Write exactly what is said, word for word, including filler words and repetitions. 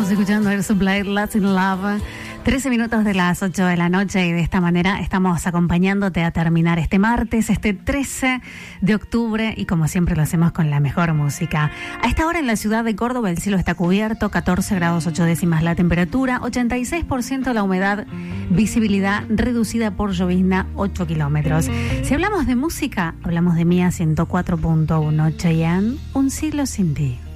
Estamos escuchando Air Supply, Latin Love. trece minutos de las ocho de la noche y de esta manera estamos acompañándote a terminar este martes, este trece de octubre, y como siempre lo hacemos con la mejor música. A esta hora en la ciudad de Córdoba el cielo está cubierto, catorce grados ocho décimas la temperatura, ochenta y seis por ciento la humedad, visibilidad reducida por llovizna ocho kilómetros. Si hablamos de música, hablamos de Mía ciento cuatro punto uno, Cheyenne, Un siglo sin ti.